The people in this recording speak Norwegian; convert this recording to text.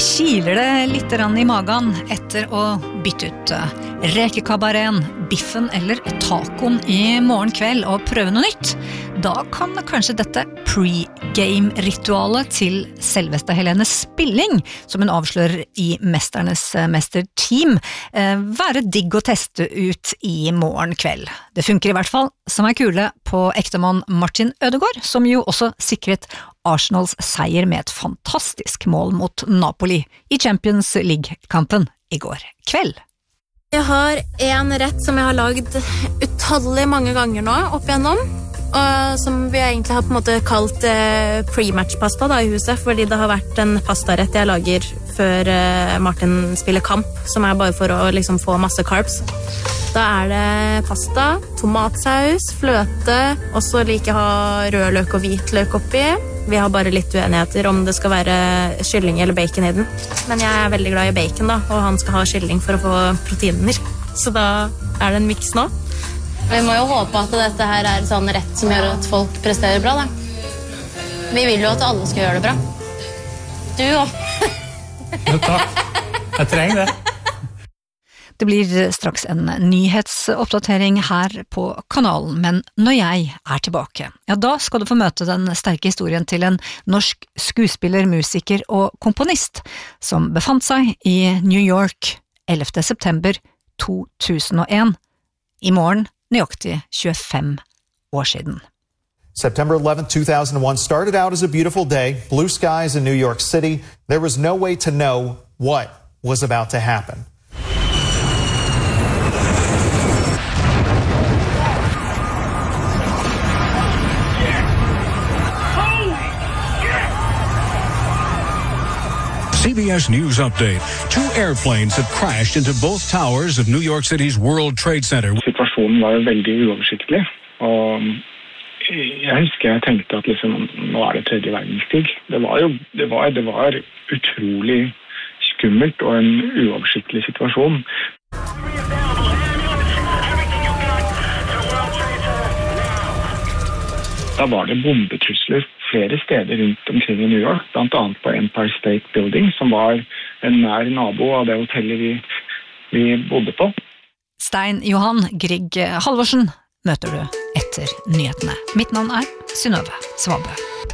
Kiler det litt grann I magen etter å bytte ut rekekabareten, biffen eller tacoen I morgen kveld og prøve noe nytt? Da kan kanskje dette pre-game-ritualet til selveste Helene Spilling, som hun avslører I Mesternes Mesterteam, være digg å teste ut I morgen kveld. Det funker I hvert fall som kule på ektemann Martin Ødegaard, som jo også sikret Arsenals seier med et fantastisk mål mot Napoli I Champions League-kampen I går kveld. Jeg har en rett som jeg har laget utallig mange ganger nå opp igjennom, og som vi egentlig har på en måte kalt pre-match-pasta da I huset, fordi det har vært en pastarett jeg lager før Martin spiller kamp, som bare for å liksom få masse carbs. Da det pasta, tomatsaus, fløte, og så liker jeg ha rødløk og hvitløk oppi. Vi har bare litt uenigheter om det skal være kylling eller bacon I den. Men jeg veldig glad I bacon da, og han skal ha kylling for å få proteiner. Så da det en mix nå. Vi må jo håpe at dette her en sånn rett som gjør at folk presterer bra da. Vi vil jo at alle skal gjøre det bra. Du også. Ja, takk. Jeg trenger det. Det blir straks en nyhetsoppdatering her på kanalen, men når jeg tilbake, ja da skal du få møte den sterke historien til en norsk skuespiller, musiker og komponist som befant seg I New York 11. september 2001. I morgen nøyaktig 25 år siden. September 11th, 2001 started out as a beautiful day, blue skies in New York City. There was no way to know what was about to happen. CBS News Update. 2 airplanes have crashed into both towers of New York City's World Trade Center. Situasjonen var jo veldig uoversiktlig, og jeg husker jeg tenkte at liksom, nå det tredje verdenskrig. Det var utrolig skummelt og en uoversiktlig situasjon. Da var det bombetrusler flere steder rundt omkring I New York, blant annet på Empire State Building, som var en nær nabo av det hotellet vi bodde på. Stein Johan Grieg Halvorsen møter du etter nyhetene. Mitt navn Synnøve Svabø.